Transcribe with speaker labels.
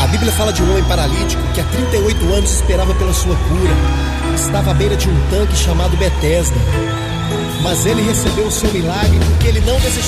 Speaker 1: Bíblia fala de um homem paralítico que há 38 anos esperava pela sua cura. Estava à beira de um tanque chamado Betesda. Mas ele recebeu o seu milagre porque ele não desistiu.